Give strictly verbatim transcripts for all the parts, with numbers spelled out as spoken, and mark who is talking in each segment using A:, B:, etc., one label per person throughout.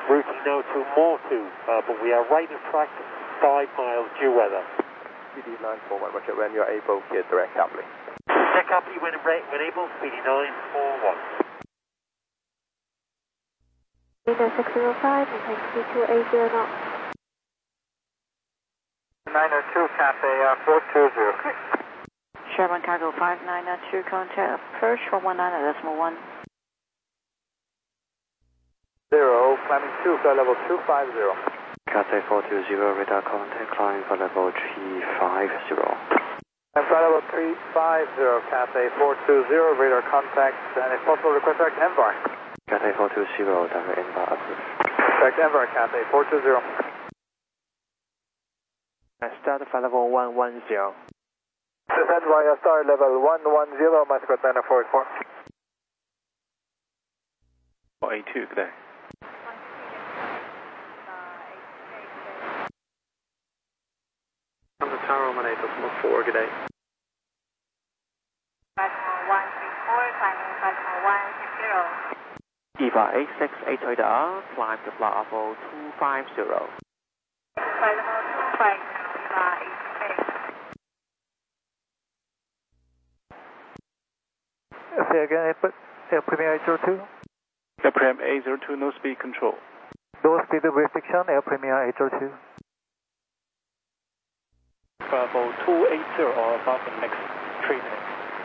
A: routing now to Mortu, uh, but we are right of track, five miles due weather.
B: C D nine four one, Roger, when you're able, get direct coupling.
A: Direct coupling when, when able, C D nine four one.
C: Window six zero five, and take C two eight zero knots.
B: nine oh two, Cafe uh, four two zero.
C: Sherman Cargo five nine two, contact approach one one nine decimal one.
B: Zero, climbing two, flight level two five zero.
D: Cathay four two zero, radar contact, climb for level three five zero.
B: And flight level three five zero, Cathay four two zero, radar contact, and if possible, request direct M V A R.
D: Cathay four two zero, direct M V A R approved.
B: Direct M V A R, Cathay four two zero.
E: Start flight level one one zero.
B: Descend via start level one one zero, Microscope nine four eight four.
E: four eight two, good day.
D: On the tower, one eight decimal four, good day.
C: Decimal one three four, climbing decimal one six zero.
E: Eva eight six eight radar, climb to flight level two five zero.
C: Flight level two five zero, Eva eight six eight.
B: Say again, airport, Air Premier eight zero two.
E: Air Premier eight zero two, no speed control.
B: No speed restriction, Air Premier eight zero two.
E: Level two eight zero or above in the next three minutes.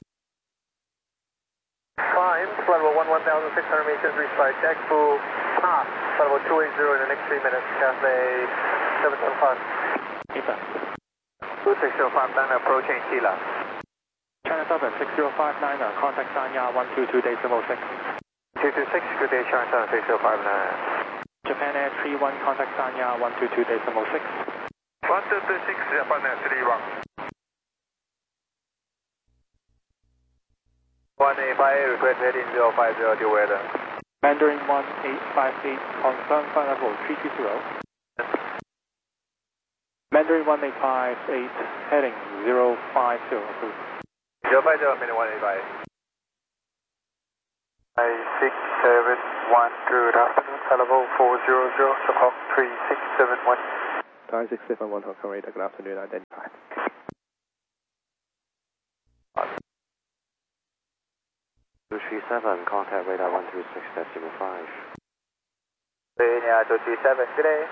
B: Fine, flight level one one thousand six hundred meters, reach by deck full pass. Flight level two eight zero in the next three minutes, Cathay seven seven five.
E: Eva.
B: two six zero five nine approaching Tila.
E: China Southern six zero five nine, contact Sanya one two two decimal six.
B: two two six, good day, China Southern six zero five nine.
E: Japan Air three one, contact Sanya one two two decimal six.
B: one two two six, Japan Air three one. one eight five eight, request heading zero five zero, due weather.
E: Mandarin one eight five eight, confirm flight level three two zero. Mandarin one eight five eight, heading zero five zero, approved.
B: zero five zero, minute one eight five. five six seven one, good afternoon, flight level four zero zero, support three six seven one.
E: Tower six seven one, Hong Kong radar, good afternoon, identified.
D: two three seven, contact radar one two six decimal five.
B: Virginia two three seven, good day.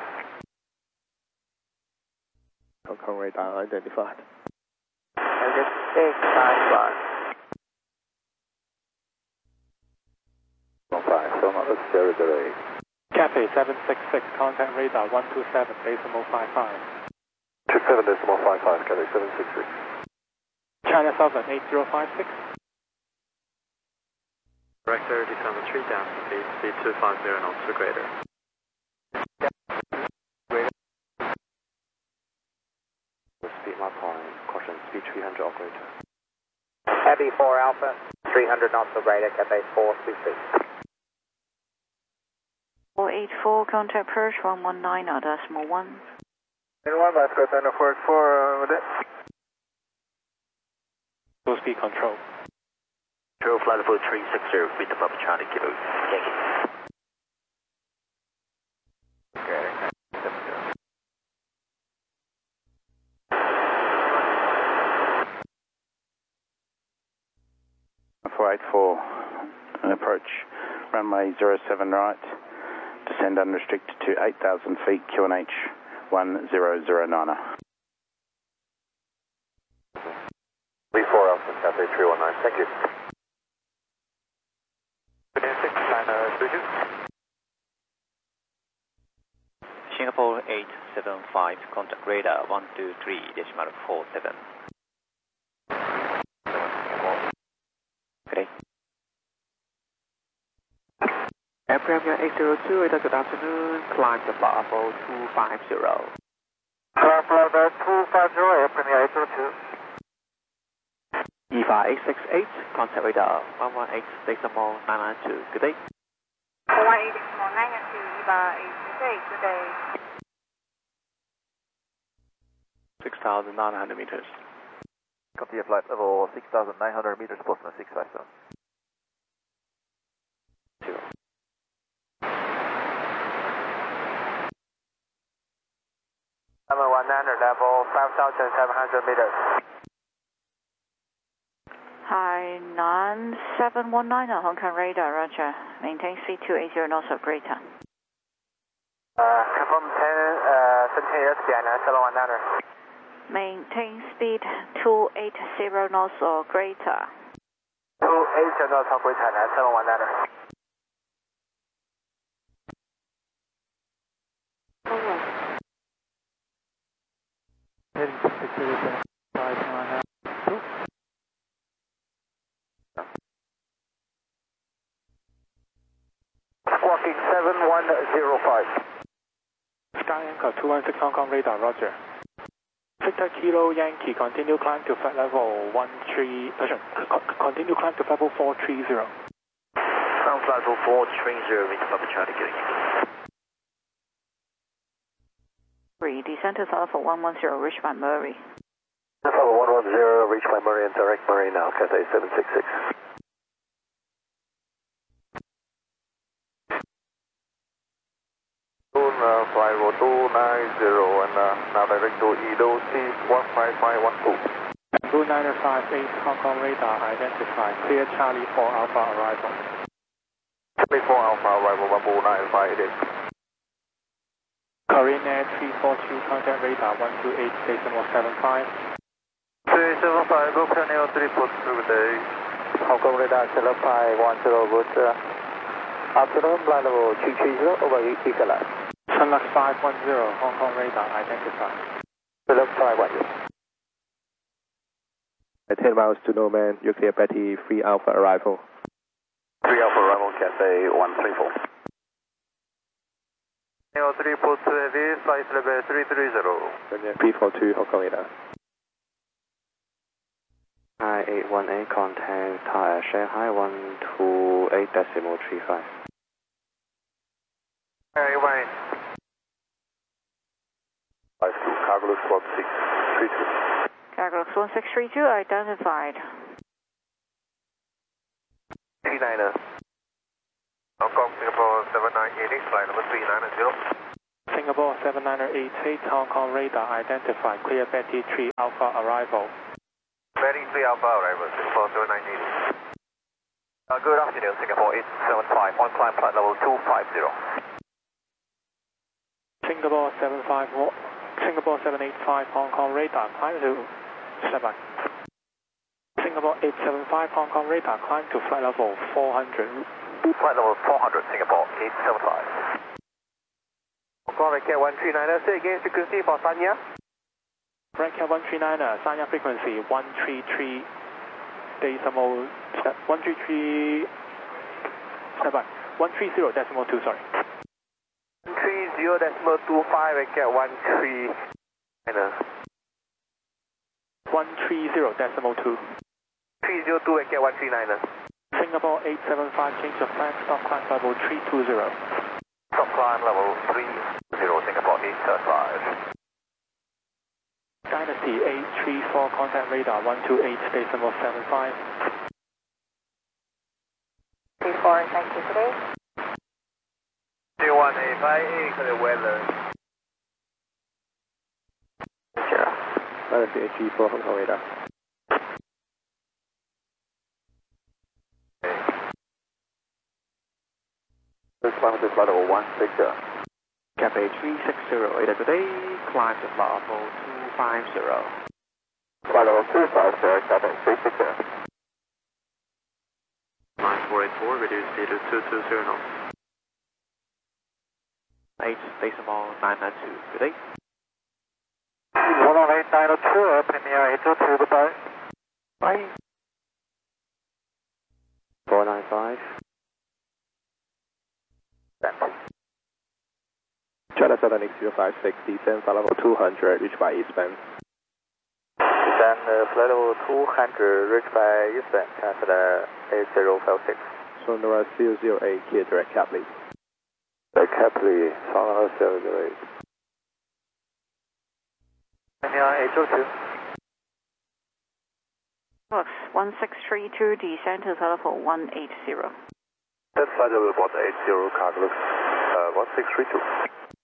E: Hong Kong radar, identified.
B: six nine one. one five, so not necessary delay.
E: Cathay seven six six, contact radar one two seven decimal five five.
B: two seven decimal five five, Cathay seven six six.
E: China Southern eight zero five six.
D: Director, descend the three down, speed, speed two five zero knots or greater. Speed mark point, caution, speed three hundred or greater.
B: Heavy four Alpha, three hundred knots or greater, Cathay four two six.
C: four eight four, contact Perch one one nine, decimal one.
B: one, Microscope nine four eight four, with it.
E: Low speed control.
D: Control flight level three six zero, feet above Charlie Kilo. Yankee.
B: Okay.
F: four eight four, approach runway zero seven right, descend unrestricted to eight thousand feet, Q N H one zero zero niner.
B: three four Alpha, Cathay three one nine, thank you. six nine two two.
G: Singapore eight seven five, contact radar one two three decimal four seven. Good day.
E: Air Premier eight zero two, radar, good afternoon, climb to flight level two five zero.
B: Climb level two five zero, Air Premier eight zero two.
E: Eva eight six eight, contact radar one one eight decimal nine nine two, good day.
C: one eight decimal nine nine two, Eva eight six eight, good day.
E: six thousand nine hundred meters.
B: Copy your flight level six thousand nine hundred meters, Postman six five seven.
E: Zero.
B: one niner, level five thousand seven hundred meters.
C: Hi, nine seven one nine on Hong Kong radar, roger. Maintain speed two eight zero north of Greater.
B: Uh, confirm ten, uh, seventeen years behind nine seven one niner.
C: Maintain speed two eight zero north of Greater.
B: two eight zero north of Greater, nine seven one niner.
E: Heading to six zero seven five nine two.
B: Squawking seven one zero five.
E: Sky Anchor two one six Hong Kong radar, roger. Victor Kilo Yankee, continue climb to flight level one three, uh, sorry, continue climb to flight level four three zero.
B: Climb flight level four three zero, meet Papa Charlie Yankee.
C: Three, descend to level one one zero, reach by Murray.
B: Level one one zero, reach by Murray and direct Murray now, Cathay seven six six. Uh, flight level two nine zero and uh, now direct to Edo C one five five one two.
E: Blue niner five eight Hong Kong radar identified. Clear Charlie four Alpha arrival.
B: Charlie four Alpha arrival one Blue nine five eight.
E: Korean Air three four two contact radar one two eight decimal seven five.
B: three seven five, go Caneo three four two, good day. Hong Kong radar seven five one zero, good. Uh, afternoon, flight level three three zero, over Eagle.
E: Sunlux five one zero, Hong Kong radar identified.
B: Sunlux five one zero.
H: At ten miles to no man, you clear Betty three Alpha arrival.
B: three Alpha arrival, Cathay one three four. Caneo three four two heavy, flight level three three zero.
H: three four two Hong Kong radar.
D: Hi eight one eight, contact uh, Shanghai one two eight decimal three five.
B: Hey, Wayne. five two, Cargolux one six three two.
C: Cargolux one six three two identified.
B: three niner. Hong Kong, Singapore seven nine eight eight, flight number three nine zero.
E: Singapore seven niner eight eight, Hong Kong radar identified. Clear Betty three Alpha arrival.
B: Betty three Alpha arrival, Singapore seven nine eight eight. Uh, good afternoon, Singapore eight seven five, on climb flight level two five zero.
E: Singapore seven five one, Singapore seven eight five Hong Kong radar climb to seven. Singapore eight seven five Hong Kong radar climb to flight level four hundred.
B: Flight level four hundred, Singapore eight seven five. Hong Kong Red Cat one three niner, say again frequency for Sanya.
E: Red Cat one three niner, Sanya frequency one three three decimal one three three seven one three zero decimal two, sorry.
B: one three zero decimal two five, Red Cat one three niner.
E: one three zero decimal two.
B: three zero two, Red Cat one three niner.
E: Singapore eight seven five, change of plan, stop climb level three two zero.
B: Stop climb level three zero, Singapore eight seven five.
E: Dynasty eight three four, contact radar one two eight decimal seven five.
C: three four, thank you today.
B: three one eight five eight, for the weather.
H: Sure. Dynasty eight three four, Hong Kong radar.
B: This one is flight level one six zero.
E: Cathay three six zero, Ada today, climb to flight level two five zero.
B: Flight level two five zero, Cathay three six zero.
D: nine four eight four, reduce speed to two two zero knots.
E: eight decimal nine nine two, good day.
B: one one eight nine zero two, Premier eight zero two, goodbye.
E: Bye.
D: four nine five.
H: China Southern X zero five six, descend flight level two hundred, reach by eastbound.
B: Descend uh, flight level two hundred, reach by eastbound, Cathay eight zero five six.
H: Sonora zero zero eight, clear direct Capley.
B: The Capley, Sonora zero zero eight. Premier eight zero two.
C: one six three two, descend to level one eight zero.
B: That's flight level one eight zero, Cargolux uh, one six three two.